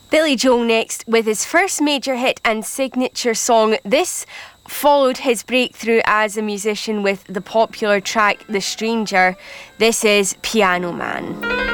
Billy Joel next with his first major hit and signature song. This followed his breakthrough as a musician with the popular track The Stranger. This is Piano Man.